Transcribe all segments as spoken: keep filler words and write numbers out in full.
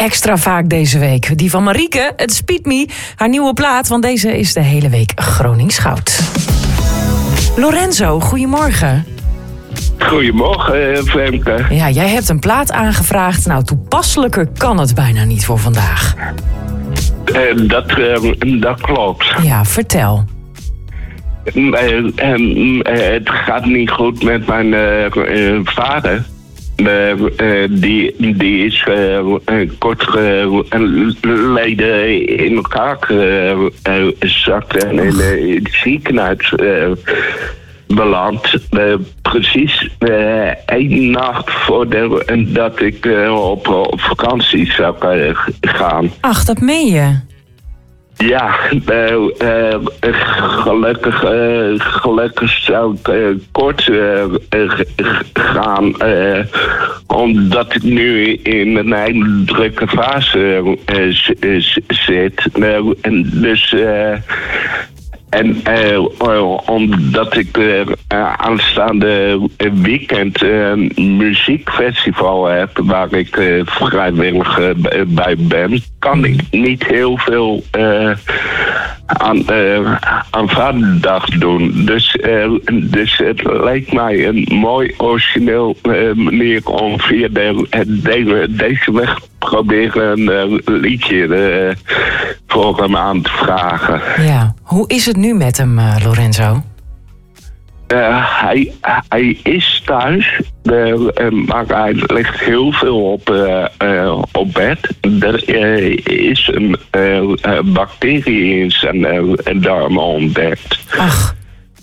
extra vaak deze week. Die van Marieke, het Speed Me, haar nieuwe plaat, want deze is de hele week Gronings goud. Lorenzo, goedemorgen. Goedemorgen, Femke. Ja, jij hebt een plaat aangevraagd. Nou, toepasselijker kan het bijna niet voor vandaag. Uh, dat, uh, dat klopt. Ja, vertel. Uh, uh, uh, het gaat niet goed met mijn uh, uh, vader. Uh, uh, die, die is uh, uh, kort geleden in elkaar gezakt uh, en in uh, het ziekenhuis uh, beland. Uh, precies uh, één nacht voordat ik uh, op, op vakantie zou uh, gaan. Ach, dat meen je? Ja, uh, uh, gelukkig, uh, gelukkig zou ik uh, kort uh, uh, gaan, uh, omdat ik nu in een hele drukke fase uh, z- zit. Uh, en dus... Uh, En uh, uh, omdat ik uh, uh, aanstaande weekend een uh, muziekfestival heb waar ik uh, vrijwillig uh, bij ben, kan ik niet heel veel uh, aan, uh, aan Vaderdag doen. Dus, uh, dus het lijkt mij een mooi origineel uh, manier om via de, de, deze weg proberen een uh, liedje uh, voor hem aan te vragen. Ja, hoe is het nu met hem, uh, Lorenzo? Uh, hij, hij is thuis, uh, maar hij ligt heel veel op, uh, uh, op bed. Er uh, is een uh, bacterie in zijn uh, darmen ontdekt. Ach.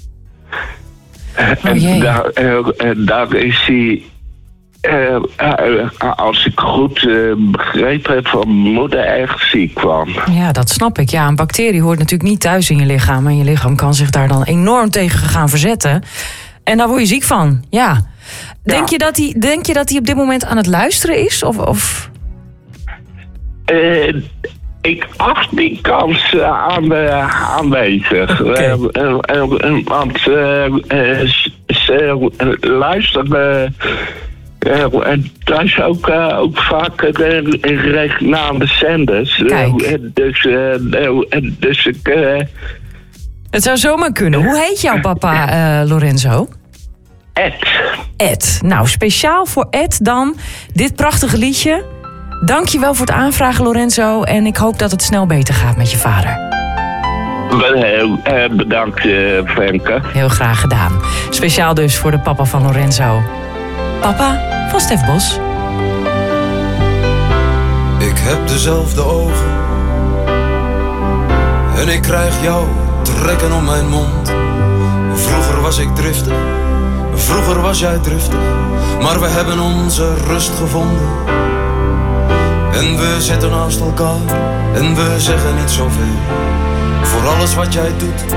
Oh, en daar, uh, daar is hij... Uh, uh, als ik goed uh, begrepen heb, van moeder erg ziek van. Ja, dat snap ik. Ja, een bacterie hoort natuurlijk niet thuis in je lichaam. En je lichaam kan zich daar dan enorm tegen gaan verzetten. En daar word je ziek van. Ja. Denk, ja. Je, dat hij, denk je dat hij op dit moment aan het luisteren is? Of, of... Uh, ik acht die kans uh, aan, uh, aanwezig. Okay. Uh, uh, uh, want uh, uh, ze uh, luisteren... Uh, en thuis ook, uh, ook vaak uh, regionale zenders. Uh, dus, uh, uh, dus ik... Uh... Het zou zomaar kunnen. Hoe heet jouw papa, uh, Lorenzo? Ed. Ed. Nou, speciaal voor Ed dan dit prachtige liedje. Dank je wel voor het aanvragen, Lorenzo. En ik hoop dat het snel beter gaat met je vader. Uh, uh, bedankt, uh, Femke. Heel graag gedaan. Speciaal dus voor de papa van Lorenzo. Papa van Stef Bos. Ik heb dezelfde ogen en ik krijg jou trekken om mijn mond. Vroeger was ik driftig, vroeger was jij driftig, maar we hebben onze rust gevonden. En we zitten naast elkaar en we zeggen niet zoveel. Voor alles wat jij doet